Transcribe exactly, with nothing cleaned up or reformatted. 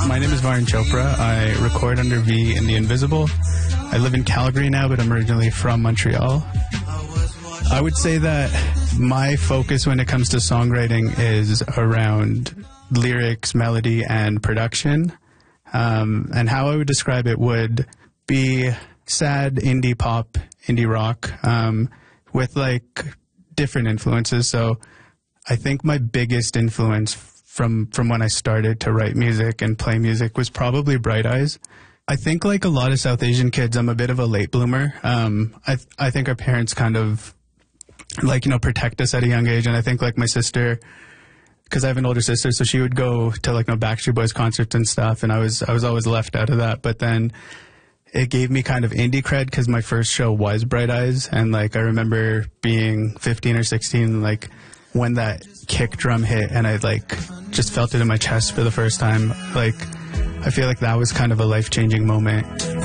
My name is Varun Chopra. I record under V in The Invisible. I live in Calgary now, but I'm originally from Montreal. I would say that my focus when it comes to songwriting is around lyrics, melody, and production. Um, and how I would describe it would be sad indie pop, indie rock, um, with like different influences. So I think my biggest influence from, from when I started to write music and play music was probably Bright Eyes. I think like a lot of South Asian kids, I'm a bit of a late bloomer. Um, I, th- I think our parents kind of like, you know, protect us at a young age. And I think like my sister, because I have an older sister, so she would go to like, you know, Backstreet Boys concerts and stuff. And I was, I was always left out of that. But then it gave me kind of indie cred because my first show was Bright Eyes. And like, I remember being fifteen or sixteen, like when that kick drum hit and I like just felt it in my chest for the first time. Like, I feel like that was kind of a life-changing moment.